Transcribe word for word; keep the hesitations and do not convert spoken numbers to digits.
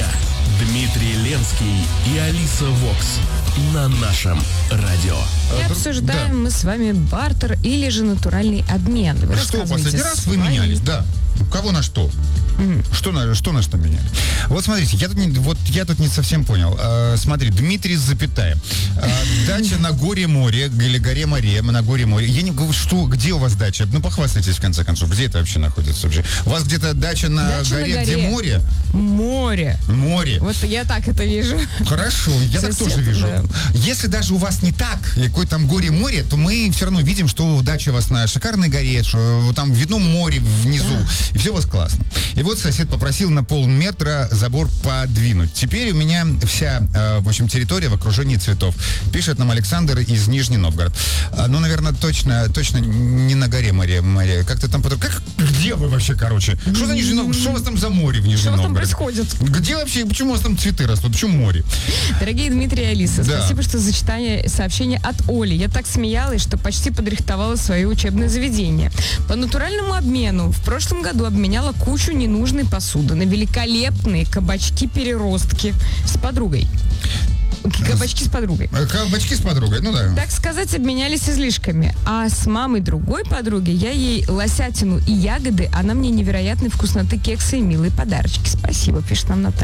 Дмитрий Ленский и Алиса Вокс на нашем радио. И обсуждаем да. мы с вами бартер или же натуральный обмен. Вы что, последний раз вы менялись? Да. У кого на что? Mm. Что на что на что меняли? Вот смотрите, я тут не, вот я тут не совсем понял. А, смотри, Дмитрий запятая. А, дача на горе-море, или горе-море, на горе-море. Я не говорю, что, где у вас дача? Ну, похвастайтесь, в конце концов, где это вообще находится вообще? У вас где-то дача на, дача горе, на горе, где море? Море. Море. Вот я так это вижу. Хорошо, я Сосед, так тоже вижу. Да. Если даже у вас не так, какое там горе-море, то мы все равно видим, что дача у вас на шикарной горе, что там видно море внизу, и все у вас классно. И вот сосед попросил на полметра забор подвинуть. Теперь у меня вся, э, в общем, территория в окружении цветов. Пишет нам Александр из Нижний Новгород. А, ну, наверное, точно, точно не на горе море. море. Как-то там потом... Как, где вы вообще, короче? Что за Нижний Новгород? Что у вас там за море в Нижнем Новгороде? Что у вас там происходит? Где вообще? Почему у вас там цветы растут? Почему море? Дорогие Дмитрий и Алиса, да. спасибо, что за читание сообщения от Оли. Я так смеялась, что почти подрихтовала свое учебное заведение. По натуральному обмену в прошлом году обменяла кучу ненужной посуды на великолепные кабачки-переростки с подругой. Кабачки с подругой. Кабачки с подругой, ну да. Так сказать, обменялись излишками. А с мамой другой подруги я ей лосятину и ягоды, она мне невероятной вкусноты кексы и милые подарочки. Спасибо, пишет нам Наталья.